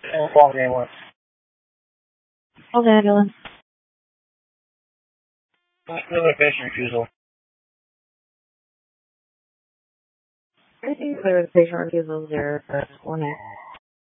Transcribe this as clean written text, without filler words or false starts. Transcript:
Call me once. Okay, ambulance. Another patient refusal. I think clear the patient refusal there for 1A.